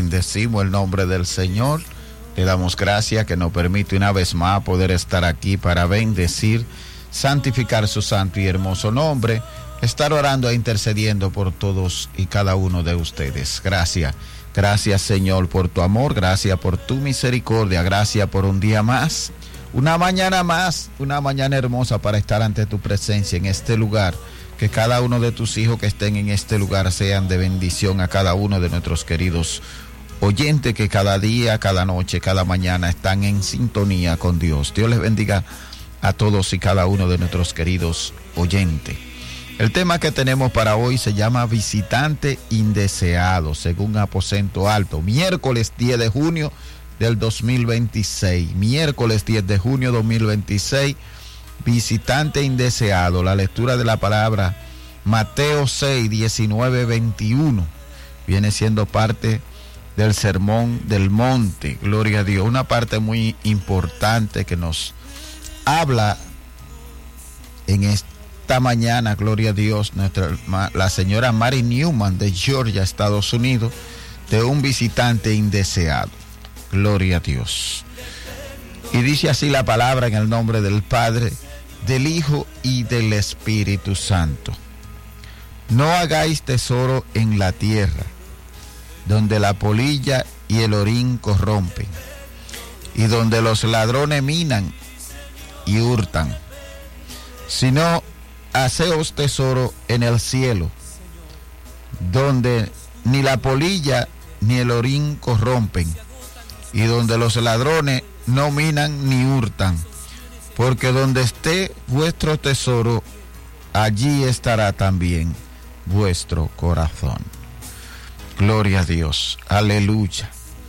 Bendecimos el nombre del Señor. Le damos gracias que nos permite una vez más poder estar aquí para bendecir, santificar su santo y hermoso nombre, estar orando e intercediendo por todos y cada uno de ustedes. Gracias. Gracias, Señor, por tu amor, gracias por tu misericordia, gracias por un día más, una mañana más, una mañana hermosa para estar ante tu presencia en este lugar. Que cada uno de tus hijos que estén en este lugar sean de bendición a cada uno de nuestros queridos oyentes que cada día, cada noche, cada mañana están en sintonía con Dios. Dios les bendiga a todos y cada uno de nuestros queridos oyentes. El tema que tenemos para hoy se llama Visitante Indeseado, según Aposento Alto. Miércoles 10 de junio del 2026. Miércoles 10 de junio 2026. Visitante indeseado. La lectura de la palabra Mateo 6, 19, 21. Viene siendo parte del Sermón del Monte. Gloria a Dios. Una parte muy importante que nos habla en esta mañana, gloria a Dios, la señora Mary Newman de Georgia, Estados Unidos, de un visitante indeseado. Gloria a Dios. Y dice así la palabra en el nombre del Padre, del Hijo y del Espíritu Santo. No hagáis tesoro en la tierra, donde la polilla y el orín corrompen, y donde los ladrones minan y hurtan, sino haceos tesoro en el cielo, donde ni la polilla ni el orín corrompen, y donde los ladrones no minan ni hurtan, porque donde esté vuestro tesoro, allí estará también vuestro corazón. Gloria a Dios, aleluya.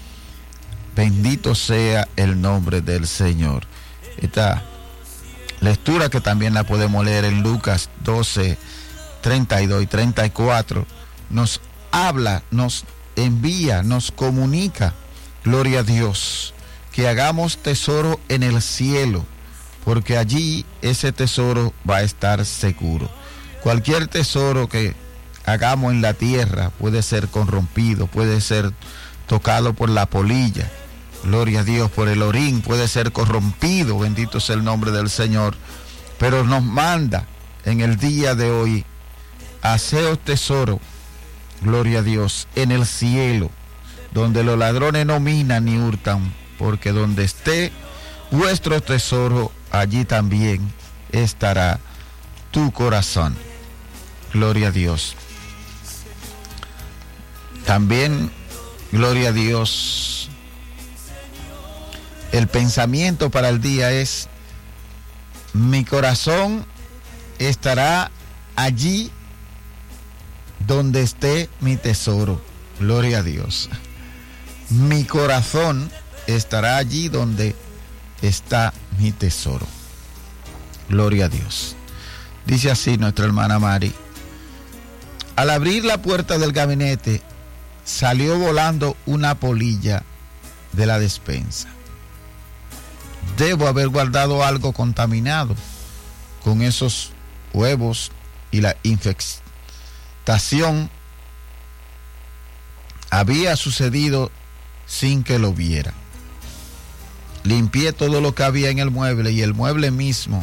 Bendito sea el nombre del Señor. Esta lectura que también la podemos leer en Lucas 12, 32 y 34, nos habla, nos envía, nos comunica, gloria a Dios, que hagamos tesoro en el cielo, porque allí ese tesoro va a estar seguro. Cualquier tesoro que hagamos en la tierra puede ser corrompido, puede ser tocado por la polilla, gloria a Dios, por el orín, puede ser corrompido, bendito sea el nombre del Señor, pero nos manda en el día de hoy, haceos tesoro, gloria a Dios, en el cielo, donde los ladrones no minan ni hurtan, porque donde esté vuestro tesoro, allí también estará tu corazón. Gloria a Dios. También, gloria a Dios, el pensamiento para el día es: mi corazón estará allí donde esté mi tesoro. Gloria a Dios. Mi corazón estará allí donde está mi tesoro. Gloria a Dios. Dice así nuestra hermana Mari: al abrir la puerta del gabinete, salió volando una polilla de la despensa. Debo haber guardado algo contaminado con esos huevos, y la infestación había sucedido sin que lo viera. Limpié todo lo que había en el mueble y el mueble mismo.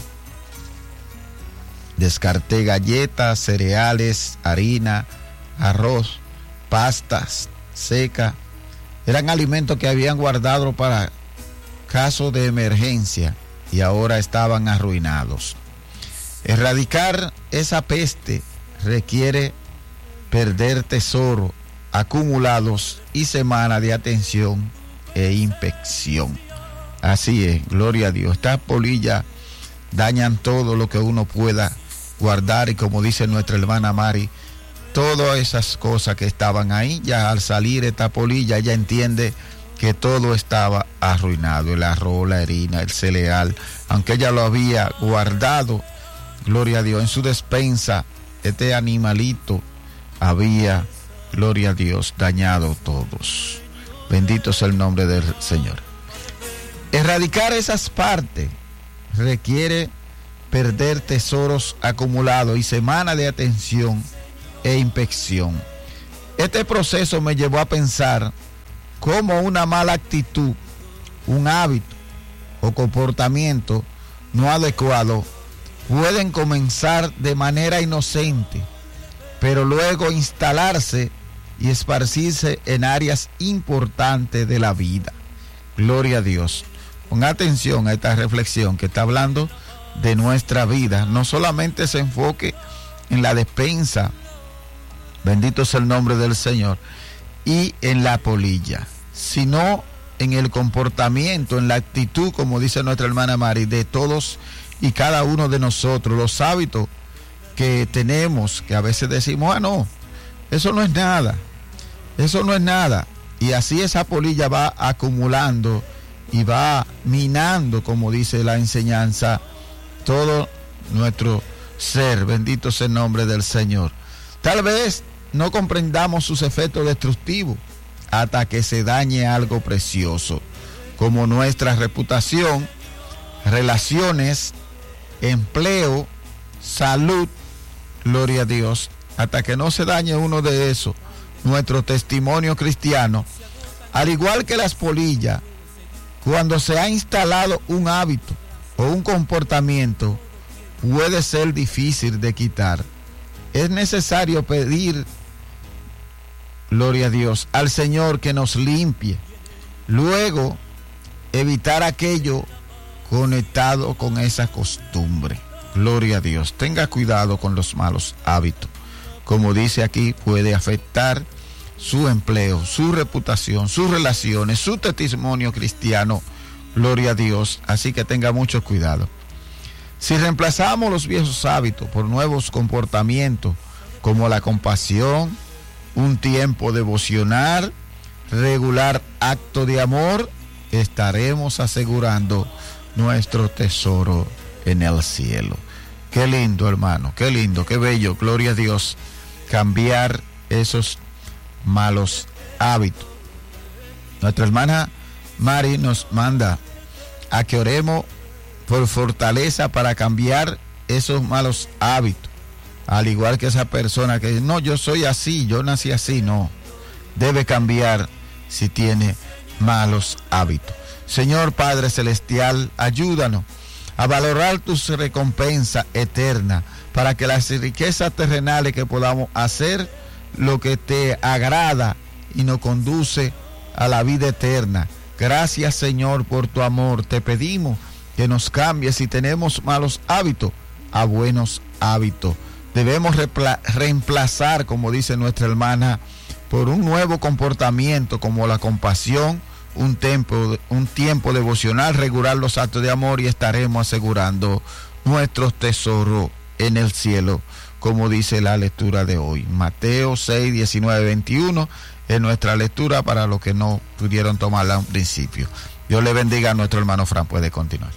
Descarté galletas, cereales, harina, arroz, pastas secas. Eran alimentos que habían guardado para caso de emergencia y ahora estaban arruinados. Erradicar esa peste requiere perder tesoro acumulados y semanas de atención e inspección. Así es, gloria a Dios. Estas polillas dañan todo lo que uno pueda guardar, y como dice nuestra hermana Mari, todas esas cosas que estaban ahí, ya al salir esta polilla, ella entiende que todo estaba arruinado, el arroz, la harina, el cereal, aunque ella lo había guardado, gloria a Dios, en su despensa, este animalito había, gloria a Dios, dañado todos. Bendito sea el nombre del Señor. Erradicar esas partes requiere perder tesoros acumulados y semanas de atención e inspección. Este proceso me llevó a pensar cómo una mala actitud, un hábito o comportamiento no adecuado pueden comenzar de manera inocente, pero luego instalarse y esparcirse en áreas importantes de la vida. Gloria a Dios. Ponga atención a esta reflexión que está hablando de nuestra vida. No solamente se enfoque en la despensa, bendito sea el nombre del Señor, y en la polilla, sino en el comportamiento, en la actitud, como dice nuestra hermana Mari, de todos y cada uno de nosotros, los hábitos que tenemos, que a veces decimos, no, eso no es nada, eso no es nada, y así esa polilla va acumulando y va minando, como dice la enseñanza, todo nuestro ser. Bendito sea el nombre del Señor. Tal vez no comprendamos sus efectos destructivos hasta que se dañe algo precioso, como nuestra reputación, relaciones, empleo, salud, gloria a Dios. Hasta que no se dañe uno de esos, nuestro testimonio cristiano, al igual que las polillas, cuando se ha instalado un hábito o un comportamiento, puede ser difícil de quitar. Es necesario pedir, gloria a Dios, al Señor que nos limpie. Luego, evitar aquello conectado con esa costumbre. Gloria a Dios. Tenga cuidado con los malos hábitos. Como dice aquí, puede afectar su empleo, su reputación, sus relaciones, su testimonio cristiano. Gloria a Dios. Así que tenga mucho cuidado. Si reemplazamos los viejos hábitos por nuevos comportamientos, como la compasión, un tiempo devocional, regular acto de amor, estaremos asegurando nuestro tesoro en el cielo. Qué lindo, hermano, qué lindo, qué bello, gloria a Dios, cambiar esos malos hábitos. Nuestra hermana Mari nos manda a que oremos por fortaleza para cambiar esos malos hábitos. Al igual que esa persona que dice, no, yo soy así, yo nací así, no. Debe cambiar si tiene malos hábitos. Señor Padre Celestial, ayúdanos a valorar tus recompensas eternas para que las riquezas terrenales que podamos hacer lo que te agrada y nos conduce a la vida eterna. Gracias, Señor, por tu amor. Te pedimos que nos cambies si tenemos malos hábitos a buenos hábitos. Debemos reemplazar, como dice nuestra hermana, por un nuevo comportamiento como la compasión, un tiempo devocional, regular los actos de amor, y estaremos asegurando nuestros tesoros en el cielo, como dice la lectura de hoy. Mateo 6, 19, 21 es nuestra lectura para los que no pudieron tomarla a un principio. Dios le bendiga a nuestro hermano Fran, puede continuar.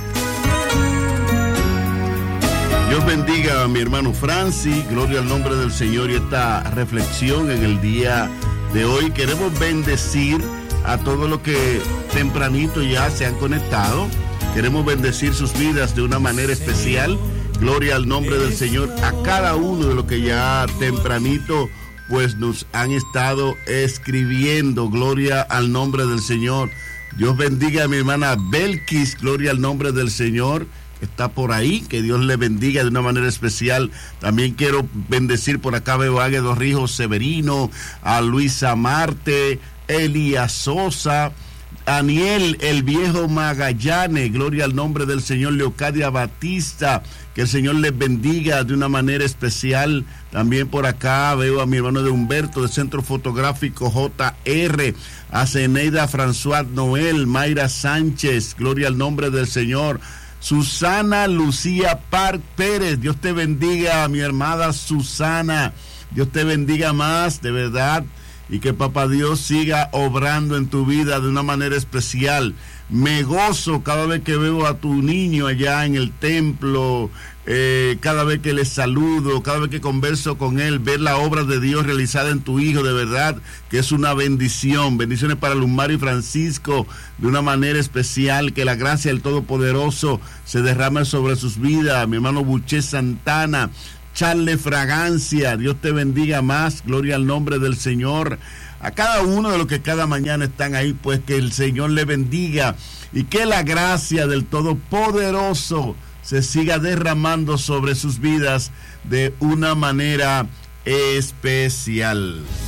Dios bendiga a mi hermano Francis, gloria al nombre del Señor. Y esta reflexión en el día de hoy, queremos bendecir a todos los que tempranito ya se han conectado. Queremos bendecir sus vidas de una manera especial. Gloria al nombre del Señor a cada uno de los que ya tempranito pues nos han estado escribiendo. Gloria al nombre del Señor. Dios bendiga a mi hermana Belkis, gloria al nombre del Señor. Está por ahí, que Dios le bendiga de una manera especial. También quiero bendecir por acá, veo a Águedo Rijos Severino, a Luisa Marte, Elías Sosa, Daniel el Viejo Magallanes, gloria al nombre del Señor. Leocadia Batista, que el Señor les bendiga de una manera especial. También por acá veo a mi hermano de Humberto, del Centro Fotográfico JR, a Zeneida François Noel, Mayra Sánchez, gloria al nombre del Señor. Susana Lucía Park Pérez, Dios te bendiga, mi hermana Susana, Dios te bendiga más, de verdad, y que Papá Dios siga obrando en tu vida de una manera especial. Me gozo cada vez que veo a tu niño allá en el templo, cada vez que le saludo, cada vez que converso con él, ver la obra de Dios realizada en tu hijo, de verdad que es una bendición. Bendiciones para Lumari y Francisco de una manera especial, que la gracia del Todopoderoso se derrame sobre sus vidas. Mi hermano Buché Santana, Charles Fragancia, Dios te bendiga más, gloria al nombre del Señor. a cada uno de los que cada mañana están ahí, pues que el Señor le bendiga y que la gracia del Todopoderoso se siga derramando sobre sus vidas de una manera especial.